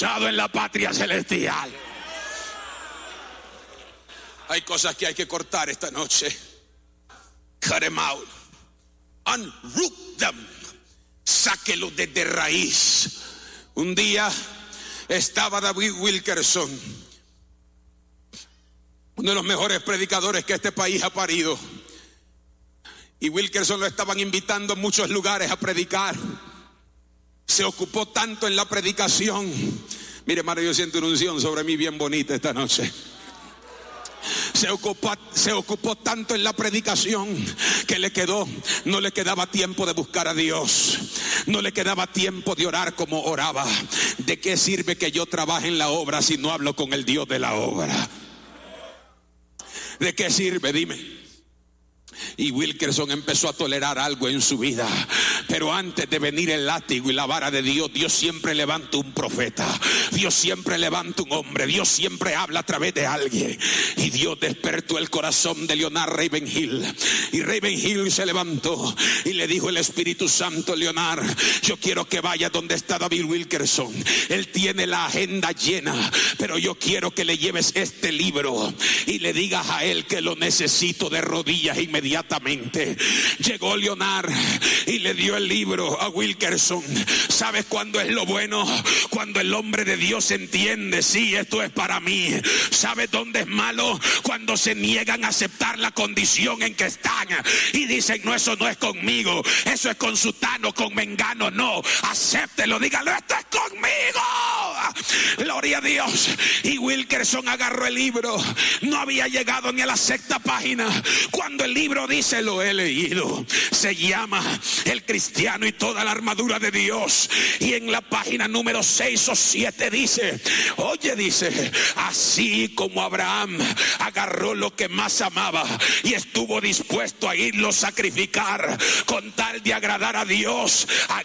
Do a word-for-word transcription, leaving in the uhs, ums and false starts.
en la patria celestial. Hay cosas que hay que cortar esta noche. Cut them out. Unroot them. Sáquelo desde raíz. Un día estaba David Wilkerson, uno de los mejores predicadores que este país ha parido. Y Wilkerson lo estaban invitando a muchos lugares a predicar. Se ocupó tanto en la predicación. Mire, hermano, yo siento una unción sobre mí bien bonita esta noche. Se ocupó, se ocupó tanto en la predicación que le quedó, no le quedaba tiempo de buscar a Dios. No le quedaba tiempo de orar como oraba. ¿De qué sirve que yo trabaje en la obra si no hablo con el Dios de la obra? ¿De qué sirve? Dime. Y Wilkerson empezó a tolerar algo en su vida. Pero antes de venir el látigo y la vara de Dios, Dios siempre levanta un profeta. Dios siempre levanta un hombre. Dios siempre habla a través de alguien. Y Dios despertó el corazón de Leonard Ravenhill. Y Ravenhill se levantó y le dijo el Espíritu Santo: Leonard, yo quiero que vaya donde está David Wilkerson. Él tiene la agenda llena, pero yo quiero que le lleves este libro y le digas a él que lo necesito de rodillas inmediatamente. Inmediatamente llegó Leonard y le dio el libro a Wilkerson. ¿Sabes cuándo es lo bueno? Cuando el hombre de Dios entiende: sí, esto es para mí. ¿Sabes dónde es malo? Cuando se niegan a aceptar la condición en que están y dicen: no, eso no es conmigo, eso es con sutano, con mengano. No, acéptelo, dígalo, esto es conmigo. Gloria a Dios. Y Wilkerson agarró el libro. No había llegado ni a la sexta página cuando el libro dice: lo he leído. Se llama El Cristiano y toda la armadura de Dios. Y en la página número seis o siete dice: oye, dice, así como Abraham agarró lo que más amaba y estuvo dispuesto a irlo a sacrificar con tal de agradar a Dios,